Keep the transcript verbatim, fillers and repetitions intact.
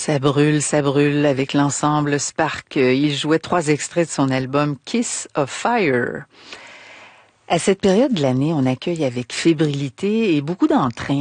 Ça brûle, ça brûle avec l'ensemble Spark. Il jouait trois extraits de son album Kiss of Fire. À cette période de l'année, on accueille avec fébrilité et beaucoup d'entrain